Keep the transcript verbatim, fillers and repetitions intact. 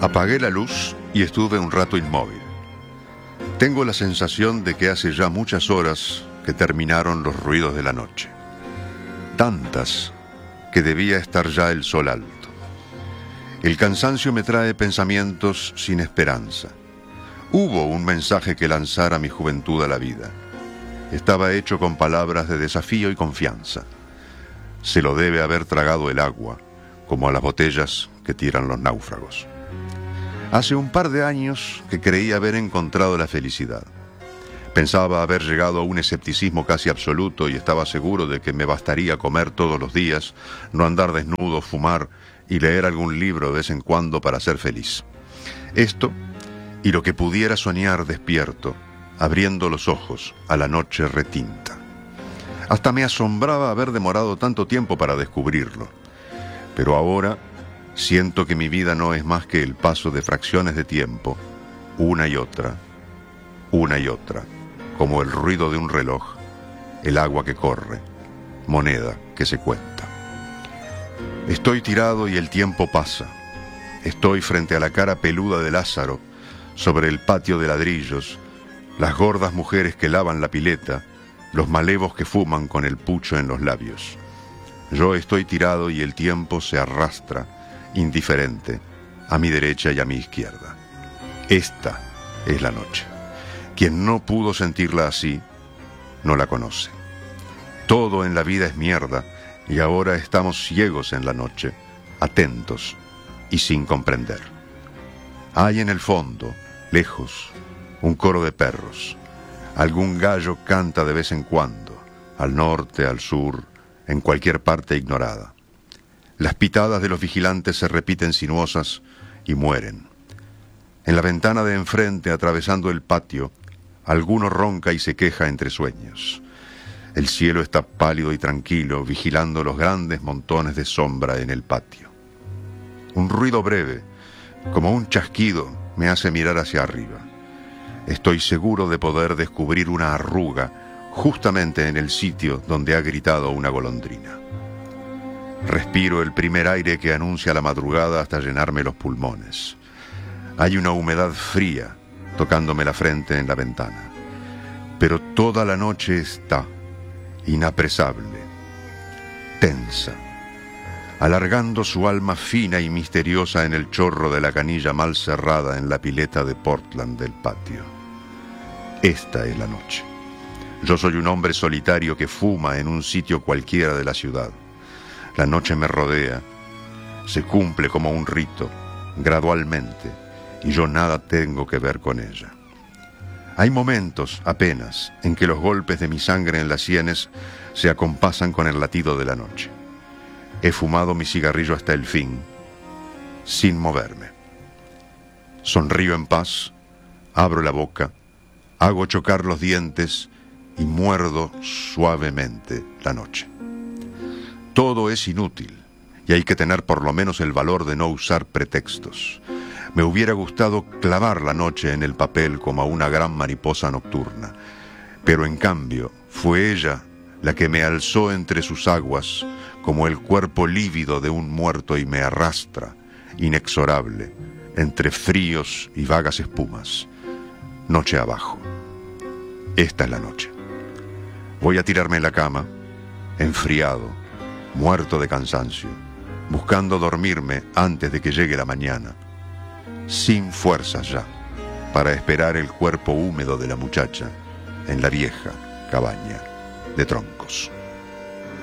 Apagué la luz y estuve un rato inmóvil. Tengo la sensación de que hace ya muchas horas que terminaron los ruidos de la noche. Tantas que debía estar ya el sol alto. El cansancio me trae pensamientos sin esperanza. Hubo un mensaje que lanzara mi juventud a la vida. Estaba hecho con palabras de desafío y confianza. Se lo debe haber tragado el agua, como a las botellas que tiran los náufragos. Hace un par de años que creí haber encontrado la felicidad. Pensaba haber llegado a un escepticismo casi absoluto y estaba seguro de que me bastaría comer todos los días, no andar desnudo, fumar y leer algún libro de vez en cuando para ser feliz. Esto y lo que pudiera soñar despierto, abriendo los ojos a la noche retinta. Hasta me asombraba haber demorado tanto tiempo para descubrirlo. Pero ahora siento que mi vida no es más que el paso de fracciones de tiempo, una y otra, una y otra, como el ruido de un reloj, el agua que corre, moneda que se cuenta. Estoy tirado y el tiempo pasa. Estoy frente a la cara peluda de Lázaro, sobre el patio de ladrillos, las gordas mujeres que lavan la pileta, los malevos que fuman con el pucho en los labios. Yo estoy tirado y el tiempo se arrastra, indiferente, a mi derecha y a mi izquierda. Esta es la noche. Quien no pudo sentirla así, no la conoce. Todo en la vida es mierda y ahora estamos ciegos en la noche, atentos y sin comprender. Hay en el fondo, lejos, un coro de perros. Algún gallo canta de vez en cuando, al norte, al sur, en cualquier parte ignorada. Las pitadas de los vigilantes se repiten sinuosas y mueren. En la ventana de enfrente, atravesando el patio, alguno ronca y se queja entre sueños. El cielo está pálido y tranquilo, vigilando los grandes montones de sombra en el patio. Un ruido breve, como un chasquido, me hace mirar hacia arriba. Estoy seguro de poder descubrir una arruga justamente en el sitio donde ha gritado una golondrina. Respiro el primer aire que anuncia la madrugada hasta llenarme los pulmones. Hay una humedad fría tocándome la frente en la ventana. Pero toda la noche está inapresable, tensa, alargando su alma fina y misteriosa en el chorro de la canilla mal cerrada en la pileta de Portland del patio. Esta es la noche. Yo soy un hombre solitario que fuma en un sitio cualquiera de la ciudad. La noche me rodea, se cumple como un rito, gradualmente, y yo nada tengo que ver con ella. Hay momentos, apenas, en que los golpes de mi sangre en las sienes se acompasan con el latido de la noche. He fumado mi cigarrillo hasta el fin, sin moverme. Sonrío en paz, abro la boca, hago chocar los dientes y muerdo suavemente la noche. Todo es inútil y hay que tener por lo menos el valor de no usar pretextos. Me hubiera gustado clavar la noche en el papel como a una gran mariposa nocturna, pero en cambio fue ella la que me alzó entre sus aguas como el cuerpo lívido de un muerto y me arrastra, inexorable, entre fríos y vagas espumas, noche abajo. Esta es la noche. Voy a tirarme en la cama, enfriado, muerto de cansancio, buscando dormirme antes de que llegue la mañana, sin fuerzas ya, para esperar el cuerpo húmedo de la muchacha en la vieja cabaña de troncos.